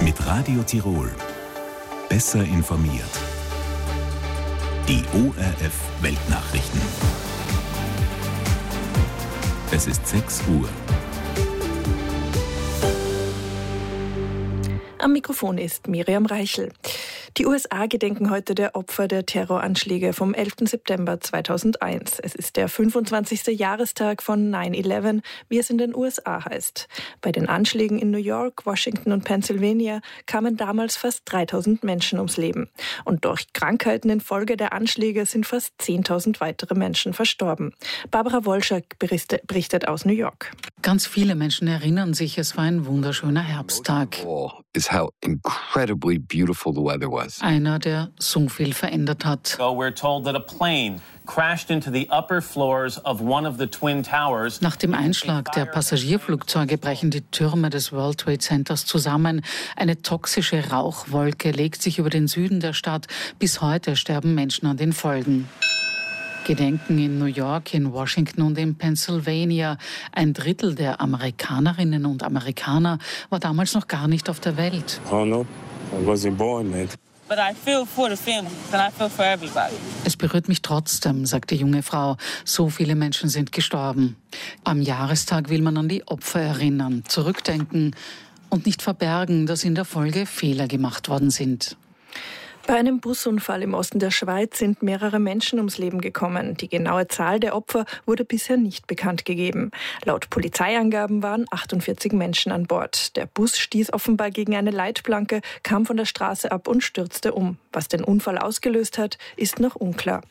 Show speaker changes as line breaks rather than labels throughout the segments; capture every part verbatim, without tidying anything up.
Mit Radio Tirol. Besser informiert. Die O R F Weltnachrichten. Es ist sechs Uhr.
Am Mikrofon ist Miriam Reichel. Die U S A gedenken heute der Opfer der Terroranschläge vom elften September zweitausendeins. Es ist der fünfundzwanzigste Jahrestag von nine eleven, wie es in den U S A heißt. Bei den Anschlägen in New York, Washington und Pennsylvania kamen damals fast dreitausend Menschen ums Leben. Und durch Krankheiten infolge der Anschläge sind fast zehntausend weitere Menschen verstorben. Barbara Wolschak berichtet aus New York.
Ganz viele Menschen erinnern sich, es war ein wunderschöner Herbsttag.
Is how incredibly beautiful the weather was.
Einer, der so viel verändert hat.
So we're told that a plane crashed into the upper floors of one of the twin towers.
Nach dem Einschlag der Passagierflugzeuge brechen die Türme des World Trade Centers zusammen. Eine toxische Rauchwolke legt sich über den Süden der Stadt. Bis heute sterben Menschen an den Folgen. Gedenken in New York, in Washington und in Pennsylvania. Ein Drittel der Amerikanerinnen und Amerikaner war damals noch gar nicht auf der Welt.
Oh no, I wasn't born then.
But I feel for the families and I feel for everybody.
Es berührt mich trotzdem, sagt die junge Frau. So viele Menschen sind gestorben. Am Jahrestag will man an die Opfer erinnern, zurückdenken und nicht verbergen, dass in der Folge Fehler gemacht worden sind.
Bei einem Busunfall im Osten der Schweiz sind mehrere Menschen ums Leben gekommen. Die genaue Zahl der Opfer wurde bisher nicht bekannt gegeben. Laut Polizeiangaben waren achtundvierzig Menschen an Bord. Der Bus stieß offenbar gegen eine Leitplanke, kam von der Straße ab und stürzte um. Was den Unfall ausgelöst hat, ist noch unklar.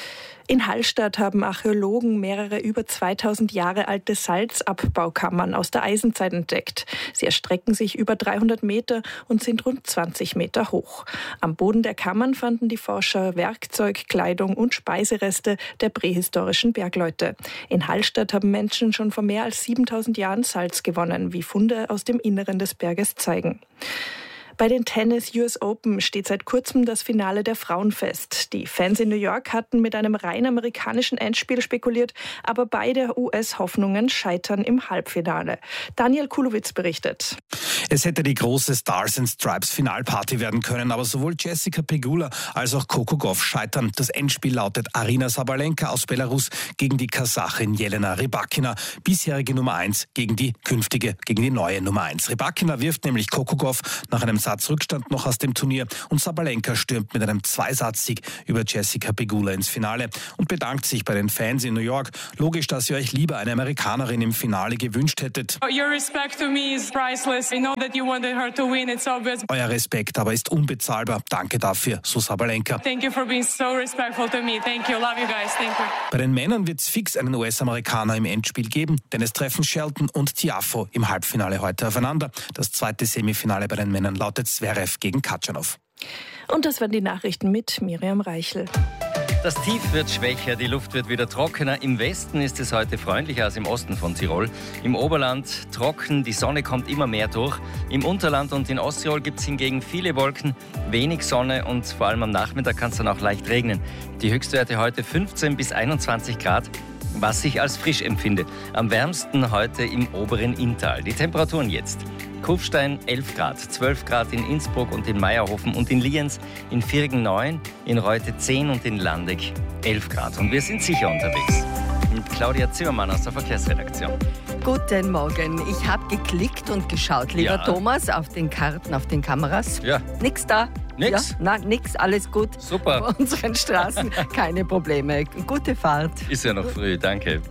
In Hallstatt haben Archäologen mehrere über zweitausend Jahre alte Salzabbaukammern aus der Eisenzeit entdeckt. Sie erstrecken sich über dreihundert Meter und sind rund zwanzig Meter hoch. Am Boden der Kammern fanden die Forscher Werkzeug, Kleidung und Speisereste der prähistorischen Bergleute. In Hallstatt haben Menschen schon vor mehr als siebentausend Jahren Salz gewonnen, wie Funde aus dem Inneren des Berges zeigen. Bei den Tennis U S Open steht seit kurzem das Finale der Frauen fest. Die Fans in New York hatten mit einem rein amerikanischen Endspiel spekuliert, aber beide U S-Hoffnungen scheitern im Halbfinale. Daniel Kulowitz berichtet.
Es hätte die große Stars and Stripes Finalparty werden können, aber sowohl Jessica Pegula als auch Coco Gauff scheitern. Das Endspiel lautet Aryna Sabalenka aus Belarus gegen die Kasachin Jelena Rybakina, bisherige Nummer eins gegen die künftige, gegen die neue Nummer eins. Rybakina wirft nämlich Coco Gauff nach einem Satz Rückstand noch aus dem Turnier und Sabalenka stürmt mit einem Zweisatzsieg über Jessica Pegula ins Finale und bedankt sich bei den Fans in New York. Logisch, dass ihr euch lieber eine Amerikanerin im Finale gewünscht hättet.
Your respect to me is priceless. I know that you wanted her to win. It's obvious.
Euer Respekt aber ist unbezahlbar. Danke dafür, so Sabalenka.
Thank you for being so respectful to me. Thank you. Love you guys. Thank you.
Bei den Männern wird es fix einen U S-Amerikaner im Endspiel geben, denn es treffen Shelton und Tiafoe im Halbfinale heute aufeinander. Das zweite Semifinale bei den Männern lautet Zverev gegen Katschanov.
Und das waren die Nachrichten mit Miriam Reichel.
Das Tief wird schwächer, die Luft wird wieder trockener. Im Westen ist es heute freundlicher als im Osten von Tirol. Im Oberland trocken, die Sonne kommt immer mehr durch. Im Unterland und in Osttirol gibt es hingegen viele Wolken, wenig Sonne und vor allem am Nachmittag kann es dann auch leicht regnen. Die Höchstwerte heute fünfzehn bis einundzwanzig Grad, was ich als frisch empfinde. Am wärmsten heute im oberen Inntal. Die Temperaturen jetzt. Kufstein elf Grad, zwölf Grad in Innsbruck und in Meierhofen und in Lienz, in Virgen neun, in Reute zehn und in Landeck elf Grad. Und wir sind sicher unterwegs. Mit Claudia Zimmermann aus der Verkehrsredaktion.
Guten Morgen. Ich habe geklickt und geschaut, lieber
Ja.
Thomas, auf den Karten, auf den Kameras.
Ja.
Nix da.
Nix?
Ja, na, nix, alles gut.
Super.
Auf unseren Straßen keine Probleme. Gute Fahrt.
Ist ja noch früh, danke.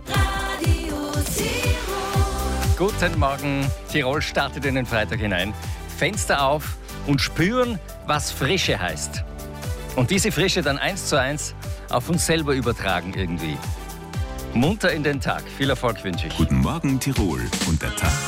Guten Morgen. Tirol startet in den Freitag hinein. Fenster auf und spüren, was Frische heißt. Und diese Frische dann eins zu eins auf uns selber übertragen irgendwie. Munter in den Tag. Viel Erfolg wünsche ich.
Guten Morgen Tirol und der Tag